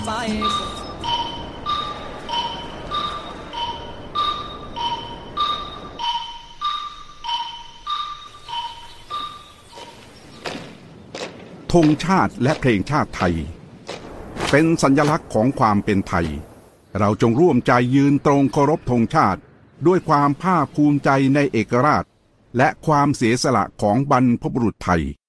ธงชาติและเพลงชาติไทยเป็นสัญลักษณ์ของความเป็นไทยเราจงร่วมใจยืนตรงเคารพธงชาติด้วยความภาคภูมิใจในเอกราชและความเสียสละของบรรพบุรุษไทย